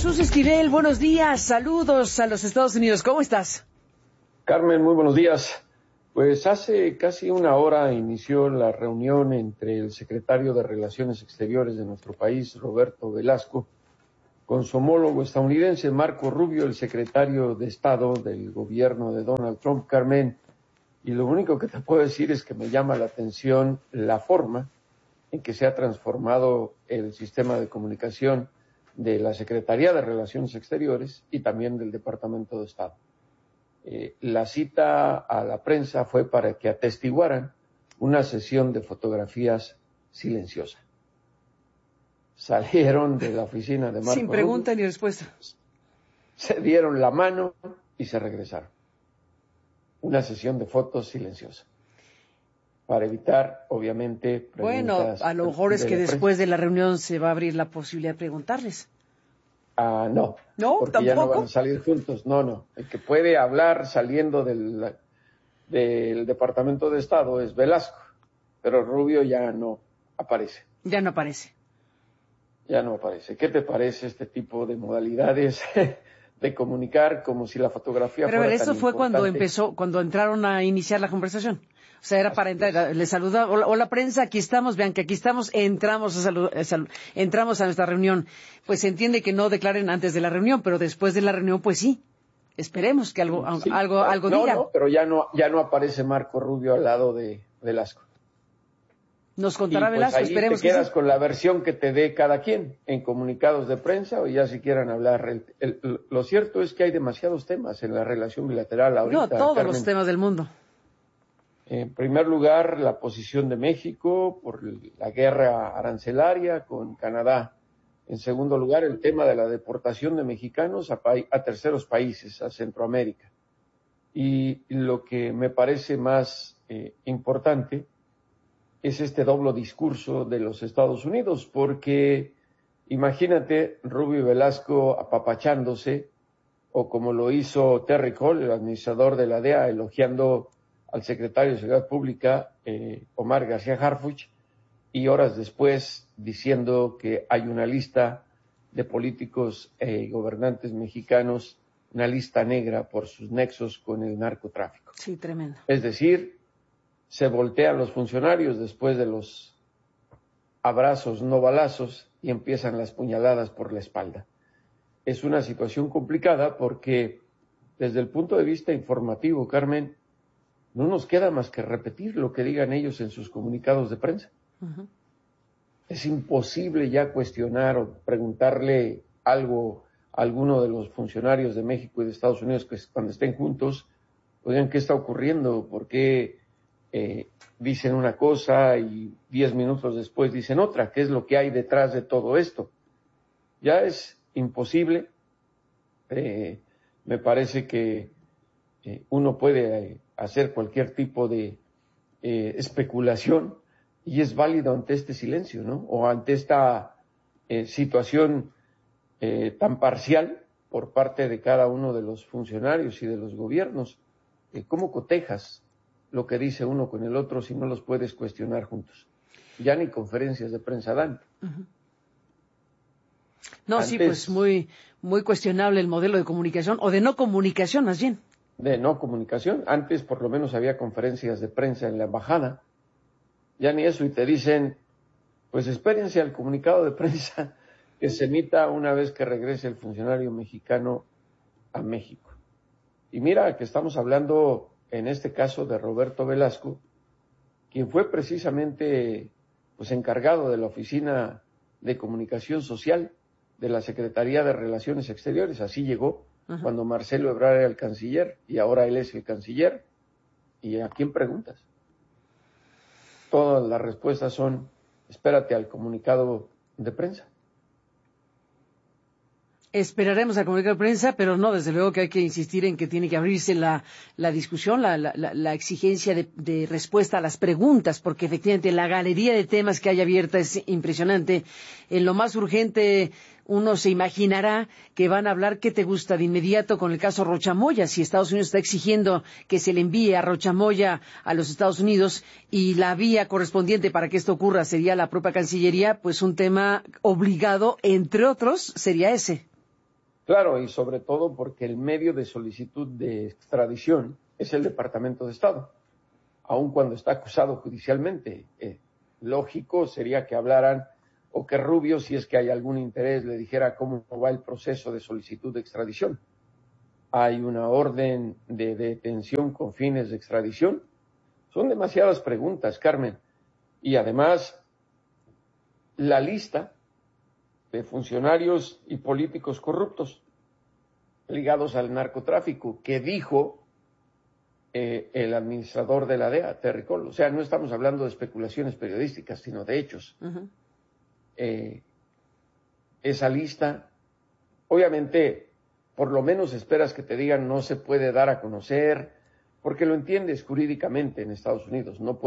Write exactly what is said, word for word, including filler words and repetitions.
Jesús Esquivel, buenos días, saludos a los Estados Unidos, ¿cómo estás? Carmen, muy buenos días. Pues hace casi una hora inició la reunión entre el secretario de Relaciones Exteriores de nuestro país, Roberto Velasco, con su homólogo estadounidense, Marco Rubio, el secretario de Estado del gobierno de Donald Trump, Carmen. Y lo único que te puedo decir es que me llama la atención la forma en que se ha transformado el sistema de comunicación de la Secretaría de Relaciones Exteriores y también del Departamento de Estado. Eh, la cita a la prensa fue para que atestiguaran una sesión de fotografías silenciosa. Salieron de la oficina de Marco Sin pregunta Rubio, ni respuesta. se dieron la mano y se regresaron. Una sesión de fotos silenciosa. Para evitar, obviamente, preguntas. Bueno, a lo mejor es de que la después prensa. de la reunión se va a abrir la posibilidad de preguntarles. Ah, no. ¿No? Porque ¿Tampoco? ya no van a salir juntos. No, no. El que puede hablar saliendo del, del Departamento de Estado es Velasco, pero Rubio ya no aparece. Ya no aparece. Ya no aparece. ¿Qué te parece este tipo de modalidades de comunicar como si la fotografía Pero a ver, fuera eso tan fue cuando importante? empezó, cuando entraron a iniciar la conversación. O sea, era para entrar, les saluda, hola, hola prensa, aquí estamos, vean que aquí estamos, entramos a, salu, a salu, entramos a nuestra reunión. Pues se entiende que no declaren antes de la reunión, pero después de la reunión, pues sí. Esperemos que algo, Sí, algo, claro. algo no, digan. No, pero ya no, ya no aparece Marco Rubio al lado de Velasco. Nos Y contará pues Velasco, ahí esperemos te quedas que sí. con la versión que te dé cada quien en comunicados de prensa o ya si quieran hablar. El, el, lo cierto es que hay demasiados temas en la relación bilateral ahorita, No, todos Carmen. los temas del mundo. En primer lugar, la posición de México por la guerra arancelaria con Canadá. En segundo lugar, el tema de la deportación de mexicanos a, pa a terceros países, a Centroamérica. Y lo que me parece más eh, importante es este doble discurso de los Estados Unidos, porque imagínate Rubio y Velasco apapachándose, o como lo hizo Terry Cole, el administrador de la D E A, elogiando al secretario de Seguridad Pública, eh, Omar García Harfuch, y horas después diciendo que hay una lista de políticos y eh, gobernantes mexicanos, una lista negra por sus nexos con el narcotráfico. Sí, tremendo. Es decir, se voltean los funcionarios después de los abrazos no balazos y empiezan las puñaladas por la espalda. Es una situación complicada porque desde el punto de vista informativo, Carmen, no nos queda más que repetir lo que digan ellos en sus comunicados de prensa. Uh-huh. Es imposible ya cuestionar o preguntarle algo a alguno de los funcionarios de México y de Estados Unidos que cuando estén juntos, oigan, ¿qué está ocurriendo? ¿Por qué eh, dicen una cosa y diez minutos después dicen otra? ¿Qué es lo que hay detrás de todo esto? Ya es imposible. Eh, me parece que eh, uno puede eh, hacer cualquier tipo de eh, especulación y es válido ante este silencio, ¿no? O ante esta eh, situación eh, tan parcial por parte de cada uno de los funcionarios y de los gobiernos. Eh, ¿Cómo cotejas lo que dice uno con el otro si no los puedes cuestionar juntos? Ya ni conferencias de prensa dan. Uh-huh. No, Antes, sí, pues muy, muy cuestionable el modelo de comunicación, o de no comunicación más bien. De no comunicación. Antes por lo menos había conferencias de prensa en la embajada. Ya ni eso, y te dicen, pues espérense al comunicado de prensa que se emita una vez que regrese el funcionario mexicano a México. Y mira que estamos hablando en este caso de Roberto Velasco, quien fue precisamente pues encargado de la Oficina de Comunicación Social de la Secretaría de Relaciones Exteriores. Así llegó uh-huh. cuando Marcelo Ebrard era el canciller y ahora él es el canciller. ¿Y a quién preguntas? Todas las respuestas son, espérate al comunicado de prensa. Esperaremos al comunicado de prensa, pero no, desde luego que hay que insistir en que tiene que abrirse la, la discusión, la, la, la exigencia de, de respuesta a las preguntas, porque efectivamente la galería de temas que hay abierta es impresionante. En lo más urgente, uno se imaginará que van a hablar, ¿qué te gusta de inmediato con el caso Rocha Moya? Si Estados Unidos está exigiendo que se le envíe a Rocha Moya a los Estados Unidos y la vía correspondiente para que esto ocurra sería la propia Cancillería, pues un tema obligado, entre otros, sería ese. Claro, y sobre todo porque el medio de solicitud de extradición es el Departamento de Estado, aun cuando está acusado judicialmente. Eh, lógico sería que hablaran, o que Rubio, si es que hay algún interés, le dijera cómo va el proceso de solicitud de extradición. Hay una orden de detención con fines de extradición. Son demasiadas preguntas, Carmen. Y además, la lista de funcionarios y políticos corruptos ligados al narcotráfico que dijo eh, el administrador de la D E A, Terry Cole. O sea, no estamos hablando de especulaciones periodísticas, sino de hechos. Uh-huh. Eh, esa lista, obviamente, por lo menos esperas que te digan no se puede dar a conocer, porque lo entiendes jurídicamente en Estados Unidos, no puede